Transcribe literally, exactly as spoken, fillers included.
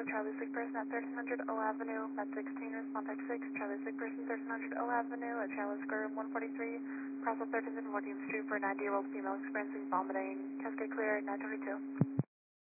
Charlie sick person at thirteen hundred O Avenue, Med sixteen, respond type six, Charlie sick person thirteen hundred O Avenue, at Charlie Square Room one forty-three, cross of thirteenth and fourteenth Street for a ninety-year-old female experiencing vomiting, cascade clear, nine twenty-two.